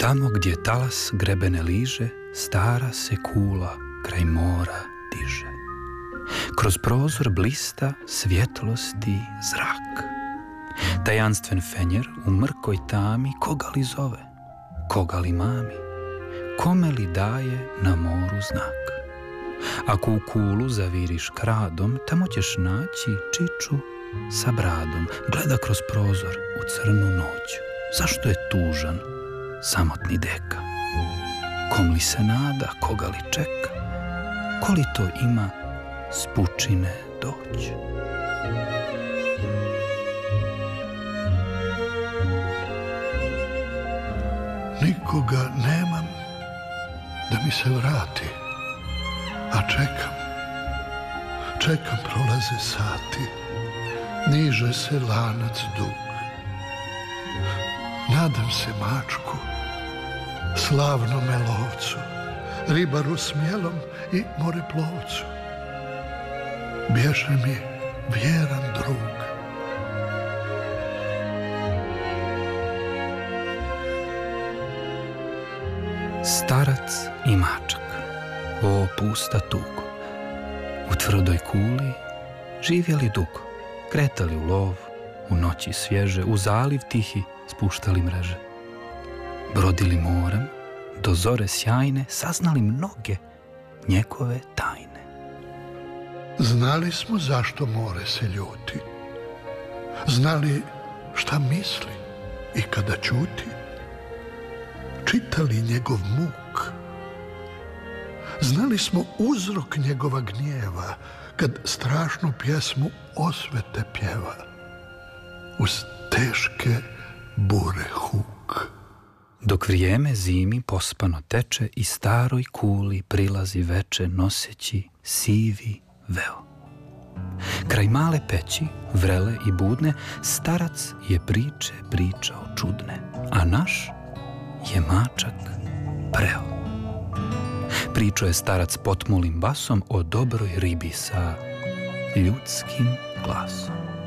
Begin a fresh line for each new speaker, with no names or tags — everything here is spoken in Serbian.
Tamo gdje talas grebene liže, stara se kula kraj mora diže. Kroz prozor blista svjetlosti zrak. Tajanstven fenjer u mrkoj tami koga li zove, koga li mami, kome li daje na moru znak. Ako u kulu zaviriš kradom, tamo ćeš naći čiču sa bradom. Gleda kroz prozor u crnu noć. Zašto je tužan samotni deka? Kom li se nada, koga li čeka? Ko li to ima s pučine doći?
Nikoga nemam da mi se vrati, a čekam, prolaze sati, niže se lanac dug. Nadam se mačku, slavnome lovcu, ribaru smjelom i moreplovcu. Bješe mi vjeran drug.
Starac i mačak, o pusta tugo, u tvrdoj kuli živjeli dugo, kretali u lov, u noći svježe, u zaliv tihi spuštali mreže. Brodili morem, do zore sjajne, saznali mnoge njegove tajne.
Znali smo zašto more se ljuti, znali šta misli i kada ćuti, čitali njegov muk. Znali smo uzrok njegova gnjeva, kad strašnu pjesmu osvete pjeva, uz teške bure huk.
Dok vrijeme zimi pospano teče i staroj kuli prilazi veče noseći sivi veo. Kraj male peći, vrele i budne, starac je priče pričao čudne, a naš je mačak preo. Pričao je starac potmulim basom o dobroj ribi sa ljudskim glasom.